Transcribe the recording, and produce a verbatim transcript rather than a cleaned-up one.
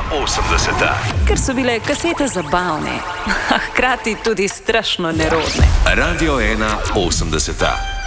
osemdeseta. Ker so bile kasete zabavne, a hkrati tudi strašno nerodne. Radio ena osemdeseta.